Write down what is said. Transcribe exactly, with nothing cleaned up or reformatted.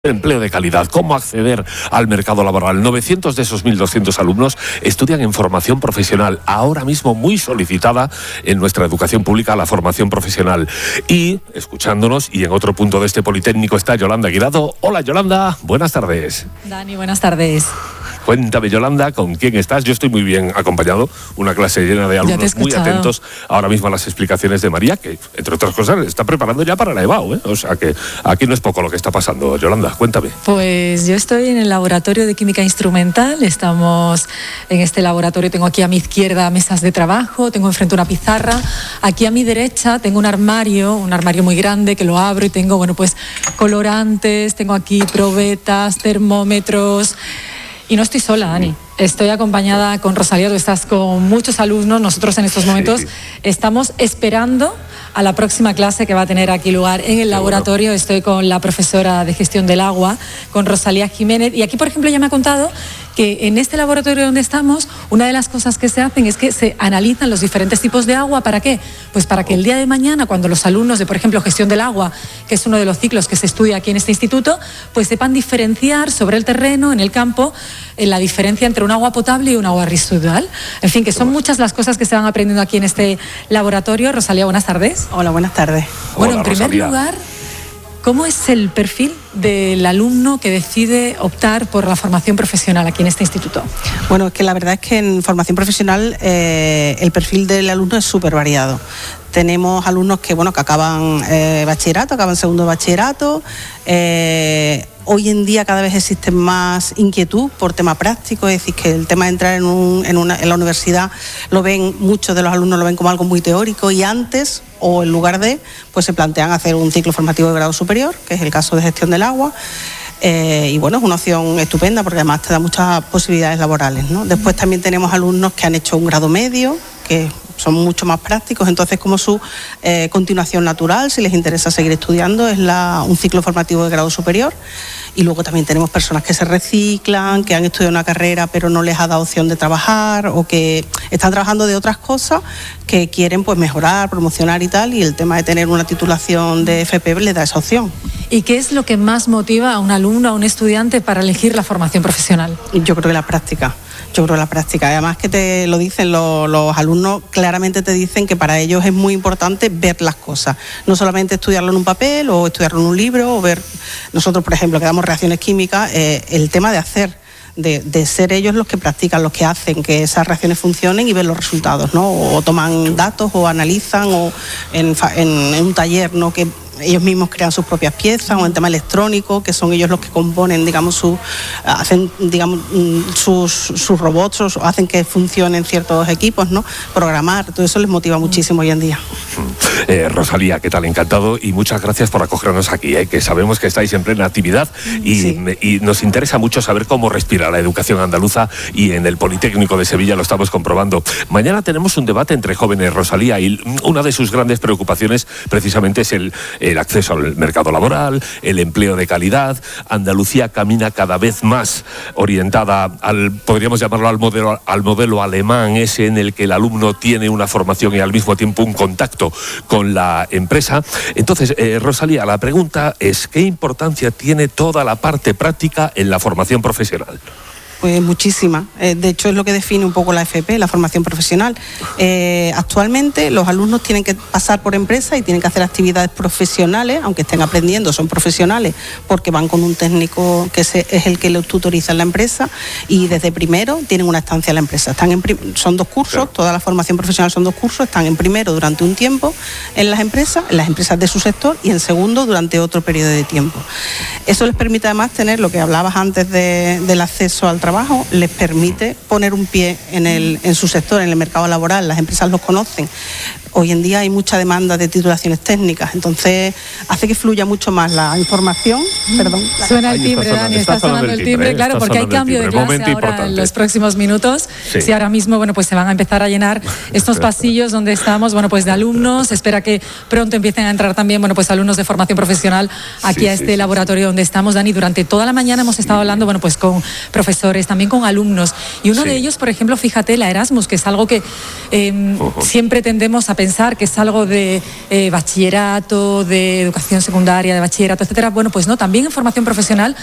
Empleo de calidad, cómo acceder al mercado laboral. novecientos de esos mil doscientos alumnos estudian en formación profesional, ahora mismo muy solicitada en nuestra educación pública, la formación profesional. Y escuchándonos, y en otro punto de este Politécnico está Yolanda Guirado. Hola Yolanda, buenas tardes. Dani, buenas tardes. Cuéntame, Yolanda, ¿con quién estás? Yo estoy muy bien acompañado, una clase llena de alumnos muy atentos ahora mismo a las explicaciones de María, que, entre otras cosas, está preparando ya para la EBAU, ¿eh? O sea que aquí no es poco lo que está pasando. Yolanda, cuéntame. Pues yo estoy en el laboratorio de química instrumental, estamos en este laboratorio, tengo aquí a mi izquierda mesas de trabajo, tengo enfrente una pizarra, aquí a mi derecha tengo un armario, un armario muy grande que lo abro y tengo, bueno, pues colorantes, tengo aquí probetas, termómetros. Y no estoy sola, Dani. Estoy acompañada con Rosalía, tú estás con muchos alumnos. Nosotros en estos momentos sí. estamos esperando a la próxima clase que va a tener aquí lugar en el laboratorio. Bueno. Estoy con la profesora de gestión del agua, con Rosalía Jiménez. Y aquí, por ejemplo, ella me ha contado que en este laboratorio donde estamos, una de las cosas que se hacen es que se analizan los diferentes tipos de agua. ¿Para qué? Pues para que el día de mañana, cuando los alumnos de, por ejemplo, gestión del agua, que es uno de los ciclos que se estudia aquí en este instituto, pues sepan diferenciar sobre el terreno, en el campo, en la diferencia entre un agua potable y un agua residual. En fin, que son muchas las cosas que se van aprendiendo aquí en este laboratorio. Rosalía, buenas tardes. Hola, buenas tardes. Bueno, Hola, en primer Rosalía. lugar, ¿cómo es el perfil del alumno que decide optar por la formación profesional aquí en este instituto? Bueno, es que la verdad es que en formación profesional eh, el perfil del alumno es súper variado. Tenemos alumnos que, bueno, que acaban eh, bachillerato, acaban segundo de bachillerato. Eh, hoy en día cada vez existe más inquietud por tema práctico, es decir, que el tema de entrar en, un, en, una, en la universidad lo ven, muchos de los alumnos lo ven como algo muy teórico, y antes, o en lugar de, pues se plantean hacer un ciclo formativo de grado superior, que es el caso de gestión del agua. Eh, y bueno, es una opción estupenda porque además te da muchas posibilidades laborales, ¿no? Después también tenemos alumnos que han hecho un grado medio, que son mucho más prácticos, entonces como su eh, continuación natural, si les interesa seguir estudiando, es la, un ciclo formativo de grado superior. Y luego también tenemos personas que se reciclan, que han estudiado una carrera pero no les ha dado opción de trabajar, o que están trabajando de otras cosas que quieren pues mejorar, promocionar y tal, y el tema de tener una titulación de F P les da esa opción. ¿Y qué es lo que más motiva a un alumno, a un estudiante para elegir la formación profesional? Yo creo que la práctica. Yo creo la práctica. Además que te lo dicen los, los alumnos, claramente te dicen que para ellos es muy importante ver las cosas. No solamente estudiarlo en un papel o estudiarlo en un libro o ver... Nosotros, por ejemplo, que damos reacciones químicas, eh, el tema de hacer, de, de ser ellos los que practican, los que hacen que esas reacciones funcionen y ven los resultados, ¿no? O toman datos o analizan, o en, en, en un taller, ¿no? Que ellos mismos crean sus propias piezas, o en tema electrónico, que son ellos los que componen, digamos, su, hacen, digamos, sus, sus robots, o hacen que funcionen ciertos equipos, ¿no? Programar, todo eso les motiva muchísimo hoy en día. Eh, Rosalía, ¿qué tal? Encantado, y muchas gracias por acogernos aquí, eh, que sabemos que estáis en plena actividad y, sí. y nos interesa mucho saber cómo respira la educación andaluza, y en el Politécnico de Sevilla lo estamos comprobando. Mañana tenemos un debate entre jóvenes, Rosalía, y una de sus grandes preocupaciones precisamente es el el acceso al mercado laboral, el empleo de calidad. Andalucía camina cada vez más orientada al, podríamos llamarlo al modelo, al modelo alemán, ese en el que el alumno tiene una formación y al mismo tiempo un contacto con la empresa. Entonces, eh, Rosalía, la pregunta es, ¿qué importancia tiene toda la parte práctica en la formación profesional? Pues muchísima. Eh, de hecho, es lo que define un poco la F P, la formación profesional. Eh, actualmente los alumnos tienen que pasar por empresas y tienen que hacer actividades profesionales, aunque estén aprendiendo, son profesionales, porque van con un técnico que se, es el que los tutoriza en la empresa, y desde primero tienen una estancia en la empresa. Están en prim- son dos cursos, claro. Toda la formación profesional son dos cursos, están en primero durante un tiempo en las empresas, en las empresas de su sector, y en segundo durante otro periodo de tiempo. Eso les permite además tener lo que hablabas antes de, del acceso al trabajo. Trabajo, les permite poner un pie en, el, en su sector, en el mercado laboral. Las empresas los conocen. Hoy en día hay mucha demanda de titulaciones técnicas, entonces hace que fluya mucho más la información. Perdón. Suena el timbre, Dani, está sonando el timbre, timbre claro, porque hay cambio de clase ahora importante. En los próximos minutos. Sí. Si ahora mismo, bueno, pues se van a empezar a llenar estos pasillos donde estamos, bueno, pues de alumnos. Espera que pronto empiecen a entrar también, bueno, pues alumnos de formación profesional aquí sí, a este sí, laboratorio sí. donde estamos, Dani. Durante toda la mañana hemos estado hablando, bueno, pues con profesores, también con alumnos. Y uno sí. de ellos, por ejemplo, fíjate, la Erasmus, que es algo que eh, uh-huh. siempre tendemos a pensar que es algo de eh, bachillerato, de educación secundaria, de bachillerato, etcétera. Bueno, pues no, también en formación profesional